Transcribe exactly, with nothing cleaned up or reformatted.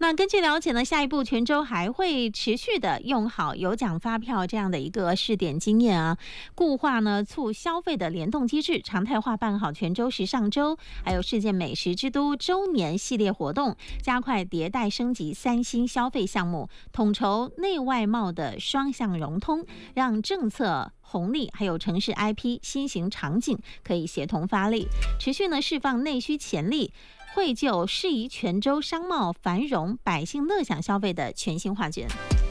那根据了解呢，下一步全州还会持续的用好有奖发票这样的一个试点经验啊，固化呢促消费的联动机制，常态化办好全州时尚周，还有世界美食之都周年系列活动，加快迭代升级三星消费项目，统筹内外贸的双向融通，让政策红利还有城市 I P 新型场景可以协同发力，持续呢释放内需潜力，绘就适宜全州商贸繁荣、百姓乐享消费的全新画卷。